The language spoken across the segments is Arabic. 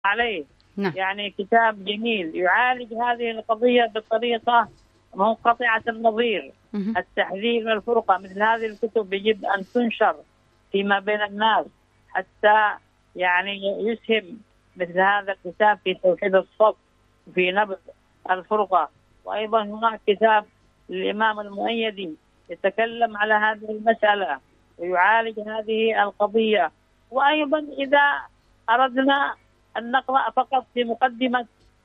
عليه. نعم. يعني كتاب جميل يعالج هذه القضية بطريقة منقطعة النظير. التحذير من الفرقة، مثل هذه الكتب يجب أن تنشر فيما بين الناس حتى يعني يسهم مثل هذا الكتاب في توحيد الصف وفي نبذ الفرقة. وأيضا هناك كتاب للإمام المؤيدي يتكلم على هذه المسألة ويعالج هذه القضية. وأيضا إذا أردنا أن نقرأ فقط في مقدمة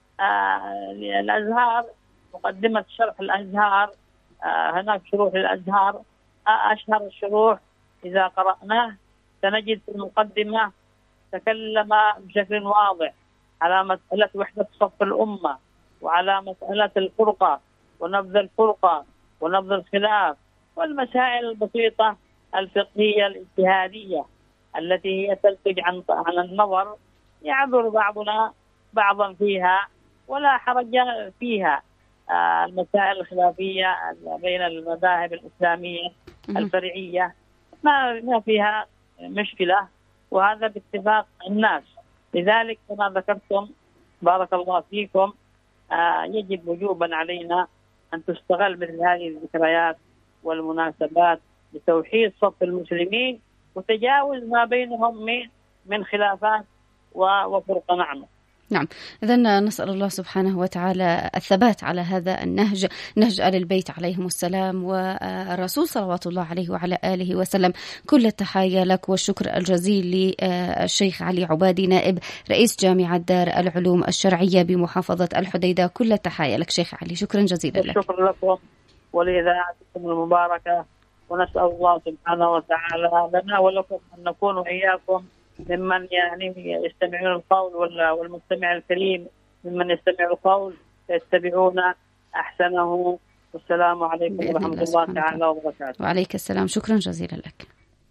الأزهار، مقدمة شرح الأزهار، هناك شروح الأزهار، أشهر الشروح إذا قرأناه سنجد في المقدمة تكلم بشكل واضح على مسألة وحدة صف الأمة، وعلى مسألة الفرقة ونبذ الفرقة ونبذ الخلاف، والمسائل البسيطة الفقهية الاجتهادية التي هي تنتج عن النظر. يعذر بعضنا بعضا فيها ولا حرج فيها. المسائل الخلافية بين المذاهب الإسلامية الفرعية ما فيها مشكلة، وهذا باتفاق الناس. لذلك كما ذكرتم بارك الله فيكم يجب وجوبا علينا أن تستغل مثل هذه الذكريات والمناسبات لتوحيد صف المسلمين وتجاوز ما بينهم من خلافات وفرقة. نعم. إذن نسأل الله سبحانه وتعالى الثبات على هذا النهج، نهج آل البيت عليهم السلام والرسول صلوات الله عليه وعلى آله وسلم. كل التحايا لك والشكر الجزيل للشيخ علي عبادي نائب رئيس جامعة دار العلوم الشرعية بمحافظة الحديدة. كل التحايا لك شيخ علي، شكرا جزيلا لك. شكرا لكم ولإذاعتكم المباركة، ونسأل الله سبحانه وتعالى لنا ولكم أن نكون وإياكم ممن يعني يستمعون القول، والمستمع الكريم ممن يستمع القول يتبعون أحسنه. والسلام عليكم ورحمة الله تعالى وبركاته. وعليك السلام، شكرا جزيلا لك.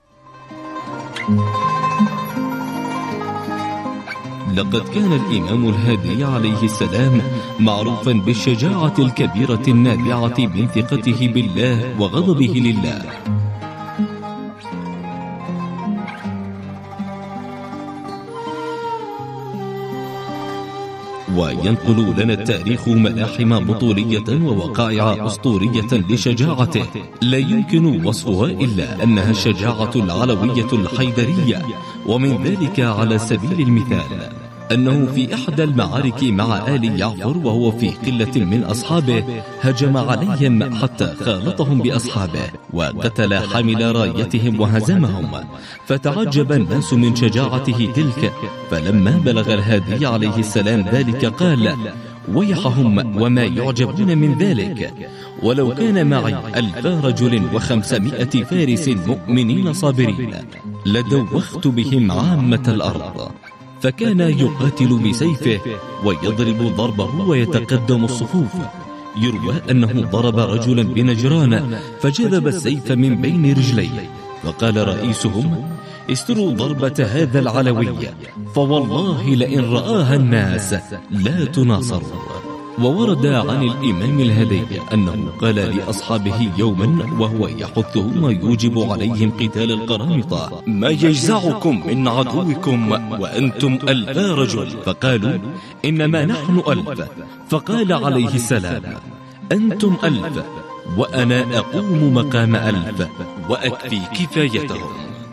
لقد كان الإمام الهادي عليه السلام معروفا بالشجاعة الكبيرة النابعة من ثقته بالله وغضبه لله. وينقل لنا التاريخ ملاحم بطولية ووقائع أسطورية لشجاعته لا يمكن وصفها إلا أنها الشجاعة العلوية الحيدرية. ومن ذلك على سبيل المثال أنه في إحدى المعارك مع آل يعفر وهو في قلة من أصحابه هجم عليهم حتى خالطهم بأصحابه وقتل حامل رايتهم وهزمهم، فتعجب الناس من شجاعته تلك. فلما بلغ الهادي عليه السلام ذلك قال: ويحهم وما يعجبون من ذلك، ولو كان معي 1000 رجل و500 فارس مؤمنين صابرين لدوخت بهم عامة الأرض. فكان يقاتل بسيفه ويضرب ضربه ويتقدم الصفوف. يروى أنه ضرب رجلا بنجران فجذب السيف من بين رجليه، فقال رئيسهم: استروا ضربة هذا العلوي، فوالله لئن رآها الناس لا تناصروا. وورد عن الإمام الهدي أنه قال لأصحابه يوما وهو يحثهم ويوجب عليهم قتال القرامطة: ما يجزعكم من عدوكم وأنتم 1000 رجل؟ فقالوا: إنما نحن 1000. فقال عليه السلام: أنتم 1000 وأنا أقوم مقام 1000 وأكفي كفايتهم.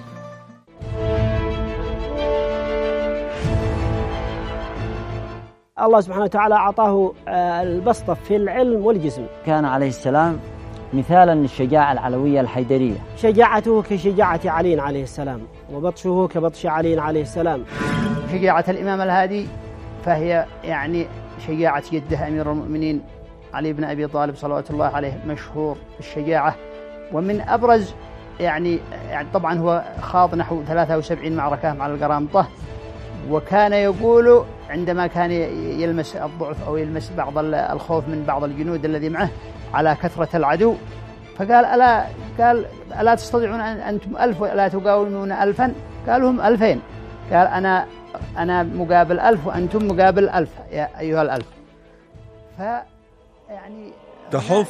الله سبحانه وتعالى أعطاه البسطة في العلم والجسم. كان عليه السلام مثالا للشجاعة العلوية الحيدرية. شجاعته كشجاعة علي عليه السلام، وبطشه كبطش علي عليه السلام. شجاعة الإمام الهادي فهي يعني شجاعة جده أمير المؤمنين علي بن أبي طالب صلوات الله عليه، مشهور بالشجاعة. ومن أبرز يعني طبعا هو خاض نحو 73 معركة مع القرامطة، وكان يقول عندما كان يلمس الضعف أو يلمس بعض الخوف من بعض الجنود الذي معه على كثرة العدو، فقال: ألا تستطيعون أنتم 1000 ولا تقاومون 1000؟ قالوا: هم 2000. قال: أنا مقابل 1000 وأنتم مقابل 1000 يا أيها 1000. فيعني تحف